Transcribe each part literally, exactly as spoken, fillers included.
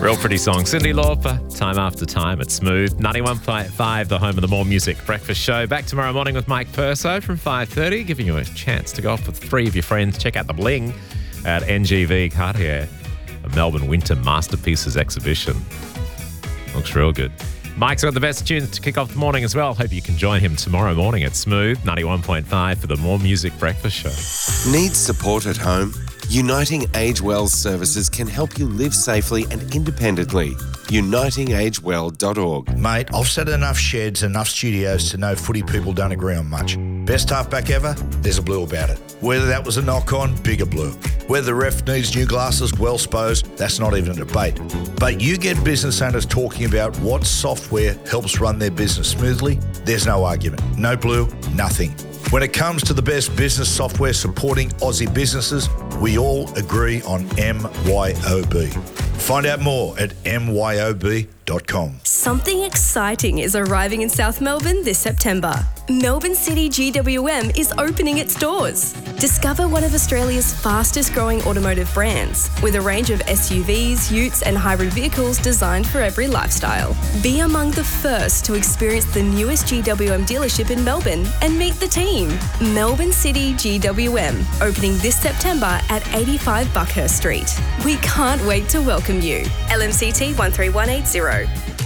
Real pretty song. Cyndi Lauper, Time After Time. It's Smooth. ninety-one point five, the home of the More Music Breakfast Show. Back tomorrow morning with Mike Perso from five thirty, giving you a chance to go off with three of your friends. Check out the bling at N G V Cartier, a Melbourne Winter Masterpieces exhibition. Looks real good. Mike's got the best tunes to kick off the morning as well. Hope you can join him tomorrow morning at Smooth ninety-one point five for the More Music Breakfast Show. Need support at home? Uniting Age Well services can help you live safely and independently. uniting age well dot org. Mate, I've set enough sheds, enough studios to know footy people don't agree on much. Best halfback ever? There's a blue about it. Whether that was a knock-on, bigger blue. Whether the ref needs new glasses, well sposed, that's not even a debate. But you get business owners talking about what software helps run their business smoothly, there's no argument. No blue, nothing. When it comes to the best business software supporting Aussie businesses, we all agree on M Y O B. Find out more at M Y O B dot com. Something exciting is arriving in South Melbourne this September. Melbourne City G W M is opening its doors. Discover one of Australia's fastest growing automotive brands with a range of S U Vs, utes and hybrid vehicles designed for every lifestyle. Be among the first to experience the newest G W M dealership in Melbourne and meet the team. Melbourne City G W M, opening this September at eighty-five Buckhurst Street. We can't wait to welcome you. L M C T one three one eight zero.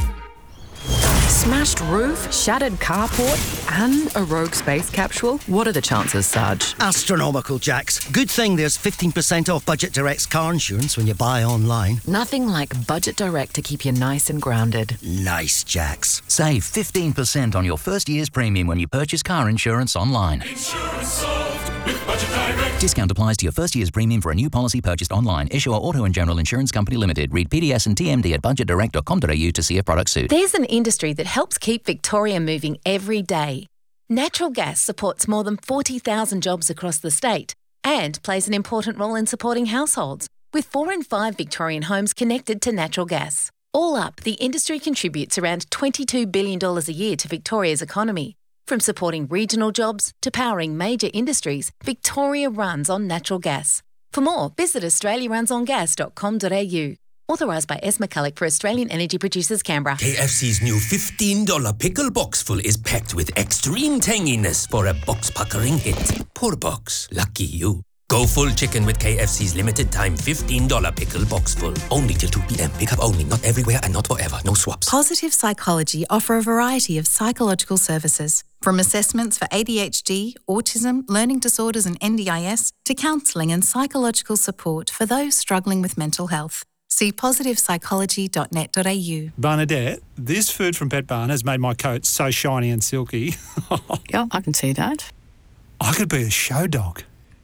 Smashed roof, shattered carport, and a rogue space capsule? What are the chances, Sarge? Astronomical, Jax. Good thing there's fifteen percent off Budget Direct's car insurance when you buy online. Nothing like Budget Direct to keep you nice and grounded. Nice, Jax. Save fifteen percent on your first year's premium when you purchase car insurance online. Insurance solved with Budget Direct. Discount applies to your first year's premium for a new policy purchased online. Issuer Auto and General Insurance Company Limited. Read P D S and T M D at budget direct dot com dot a u to see if products suit. There's an industry that helps keep Victoria moving every day. Natural gas supports more than forty thousand jobs across the state and plays an important role in supporting households, with four in five Victorian homes connected to natural gas. All up, the industry contributes around twenty-two billion dollars a year to Victoria's economy. From supporting regional jobs to powering major industries, Victoria runs on natural gas. For more, visit australia runs on gas dot com dot a u. Authorised by S. McCulloch for Australian Energy Producers, Canberra. K F C's new fifteen dollars pickle box full is packed with extreme tanginess for a box-puckering hit. Poor box. Lucky you. Go full chicken with K F C's limited time fifteen dollars pickle box full. Only till two p.m. Pick up only. Not everywhere and not forever. No swaps. Positive Psychology offer a variety of psychological services, from assessments for A D H D, autism, learning disorders and N D I S, to counselling and psychological support for those struggling with mental health. See positive psychology dot net dot a u. Bernadette, this food from Pet Barn has made my coat so shiny and silky. Yeah, I can see that. I could be a show dog.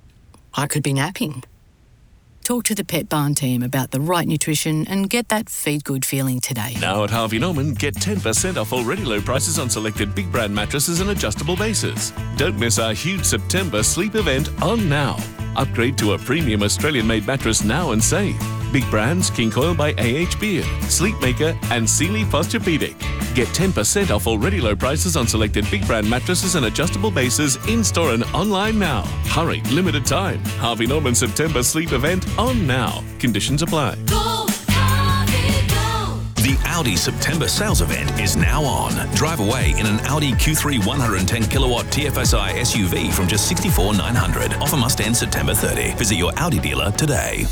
I could be napping. Talk to the Pet Barn team about the right nutrition and get that feed good feeling today. Now at Harvey Norman, get ten percent off already low prices on selected big brand mattresses and adjustable bases. Don't miss our huge September sleep event on now. Upgrade to a premium Australian-made mattress now and save. Big brands King Coil by A H Beard, Sleepmaker and Sealy Posturepedic. Get ten percent off already low prices on selected big brand mattresses and adjustable bases in-store and online now. Hurry, limited time. Harvey Norman September sleep event on now. Conditions apply. Go, Harvey, go. The Audi September sales event is now on. Drive away in an Audi Q three one hundred ten kilowatt T F S I S U V from just sixty-four thousand nine hundred dollars. Offer must end September thirtieth. Visit your Audi dealer today.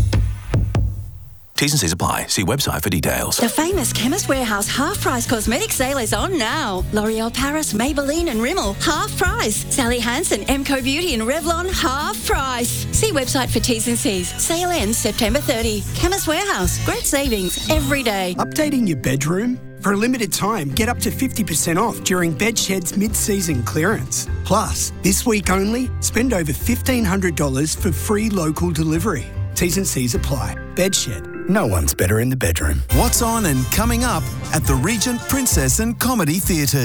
T's and C's apply. See website for details. The famous Chemist Warehouse half-price cosmetic sale is on now. L'Oreal Paris, Maybelline and Rimmel, half price. Sally Hansen, Emco Beauty and Revlon, half price. See website for T's and C's. Sale ends September thirtieth. Chemist Warehouse, great savings every day. Updating your bedroom? For a limited time, get up to fifty percent off during Bedshed's mid-season clearance. Plus, this week only, spend over fifteen hundred dollars for free local delivery. T's and C's apply. Bedshed. No one's better in the bedroom. What's on and coming up at the Regent Princess and Comedy Theatres?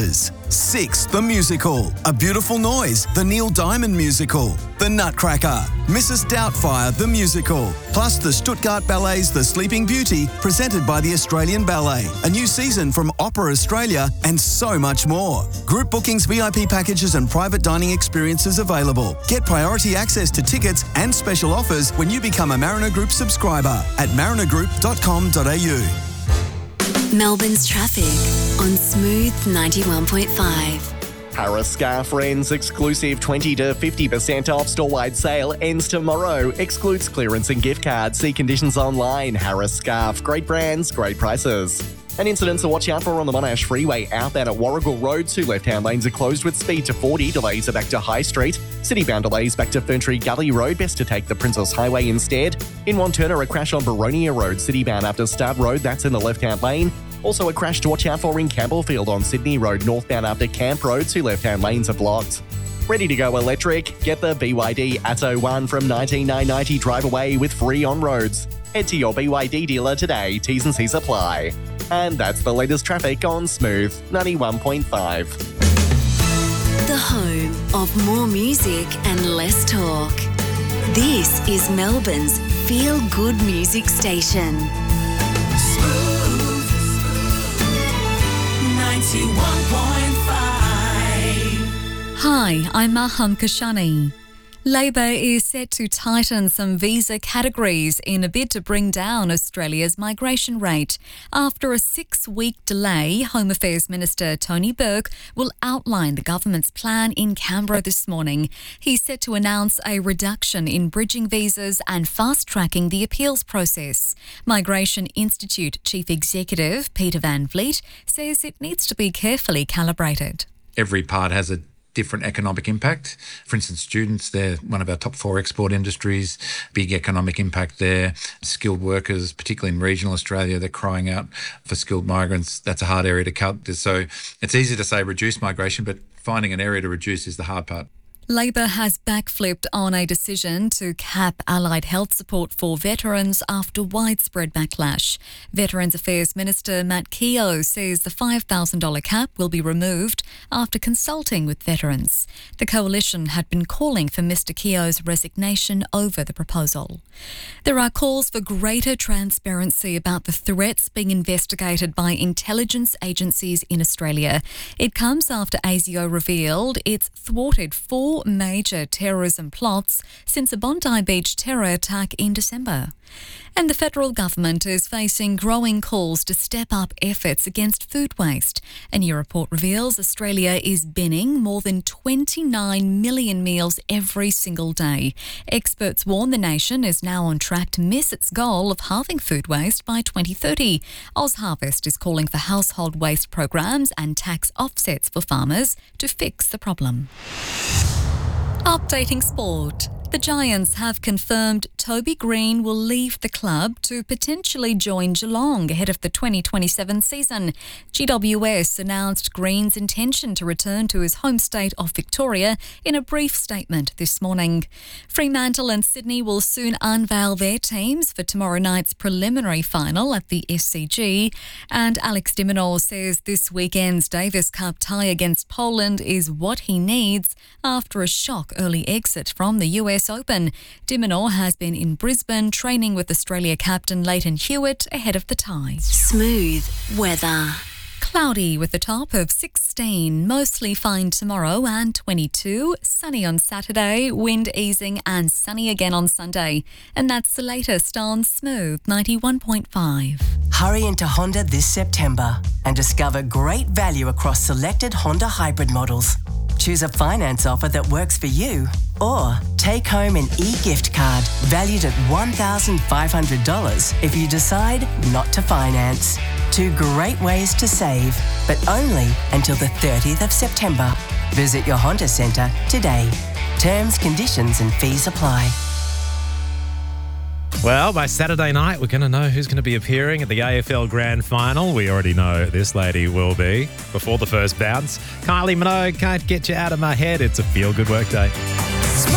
Six, The Musical, A Beautiful Noise, the Neil Diamond Musical, The Nutcracker, Missus Doubtfire, the Musical, plus the Stuttgart Ballet's The Sleeping Beauty, presented by the Australian Ballet, a new season from Opera Australia, and so much more. Group bookings, V I P packages and private dining experiences available. Get priority access to tickets and special offers when you become a Mariner Group subscriber at mariner group dot com dot a u. Melbourne's traffic on Smooth ninety-one point five. Harris Scarf Friends exclusive twenty to fifty percent off store-wide sale ends tomorrow. Excludes clearance and gift cards. See conditions online. Harris Scarf. Great brands, great prices. An incident to watch out for on the Monash Freeway outbound at Warrigal Road. Two left-hand lanes are closed with speed to forty. Delays are back to High Street. City-bound delays back to Ferntree Gully Road. Best to take the Princess Highway instead. In Wanturna, a crash on Baronia Road. City-bound after Start Road. That's in the left-hand lane. Also a crash to watch out for in Campbellfield on Sydney Road. Northbound after Camp Road. Two left-hand lanes are blocked. Ready to go electric? Get the B Y D Atto one from nineteen nine ninety. Drive away with free on-roads. Head to your B Y D dealer today. T's and C's apply. And that's the latest traffic on Smooth ninety-one point five. The home of more music and less talk. This is Melbourne's feel-good music station. Smooth ninety-one point five. Hi, I'm Maham Kashani. Labor is set to tighten some visa categories in a bid to bring down Australia's migration rate. After a six-week delay, Home Affairs Minister Tony Burke will outline the government's plan in Canberra this morning. He's set to announce a reduction in bridging visas and fast-tracking the appeals process. Migration Institute Chief Executive Peter Van Vliet says it needs to be carefully calibrated. Every part has a different economic impact. For instance, students, they're one of our top four export industries, big economic impact there. Skilled workers, particularly in regional Australia, they're crying out for skilled migrants. That's a hard area to cut. So it's easy to say reduce migration, but finding an area to reduce is the hard part. Labor has backflipped on a decision to cap allied health support for veterans after widespread backlash. Veterans Affairs Minister Matt Keogh says the five thousand dollars cap will be removed after consulting with veterans. The coalition had been calling for Mr Keogh's resignation over the proposal. There are calls for greater transparency about the threats being investigated by intelligence agencies in Australia. It comes after ASIO revealed it's thwarted four major terrorism plots since a Bondi Beach terror attack in December. And the federal government is facing growing calls to step up efforts against food waste. A new report reveals Australia is binning more than twenty-nine million meals every single day. Experts warn the nation is now on track to miss its goal of halving food waste by twenty thirty. OzHarvest is calling for household waste programs and tax offsets for farmers to fix the problem. Updating sport. The Giants have confirmed Toby Green will leave the club to potentially join Geelong ahead of the twenty twenty-seven season. G W S announced Green's intention to return to his home state of Victoria in a brief statement this morning. Fremantle and Sydney will soon unveil their teams for tomorrow night's preliminary final at the S C G. And Alex de Minaur says this weekend's Davis Cup tie against Poland is what he needs after a shock early exit from the U S Open. De Minaur has been in Brisbane training with Australia captain Leighton Hewitt ahead of the tie. Smooth weather. Cloudy with a top of sixteen, mostly fine tomorrow and twenty-two, sunny on Saturday, wind easing and sunny again on Sunday. And that's the latest on Smooth ninety-one point five. Hurry into Honda this September and discover great value across selected Honda hybrid models. Choose a finance offer that works for you or take home an e-gift card valued at one thousand five hundred dollars if you decide not to finance. Two great ways to save, but only until the thirtieth of September. Visit your Honda Centre today. Terms, conditions and fees apply. Well, by Saturday night, we're going to know who's going to be appearing at the A F L Grand Final. We already know this lady will be before the first bounce. Kylie Minogue, Can't Get You Out of My Head. It's a feel-good work day.